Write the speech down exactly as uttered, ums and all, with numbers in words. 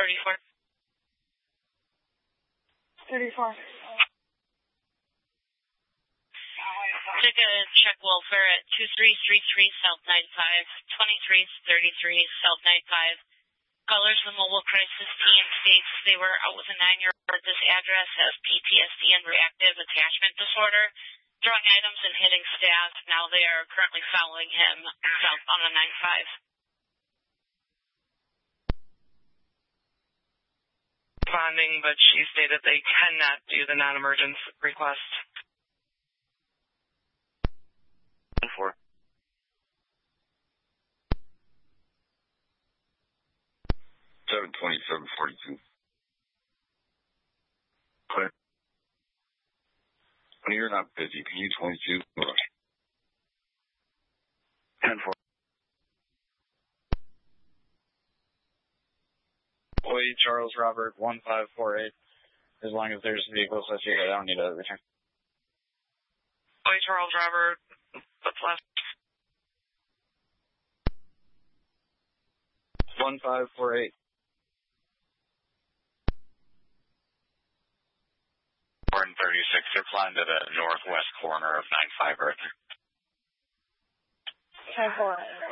thirty-four. thirty-four. Took a check welfare at two three three three South ninety-five, twenty-three thirty-three South ninety-five. Callers, the mobile crisis team states they were out with a nine-year-old at this address has P T S D and reactive attachment disorder, throwing items and hitting staff. Now they are currently following him south on the ninety-five. Responding, but she stated they cannot do the non-emergence request. Four. Seven twenty-seven forty-two. Clear. When you're not busy, can you twenty-two? Ten four. Boy, Charles Robert, one five four eight. As long as there's vehicles associated, I don't need a return. Boy, Charles Robert, what's left? one five four eight. four and thirty-six, they're flying to the northwest corner of nine five right there. ten four.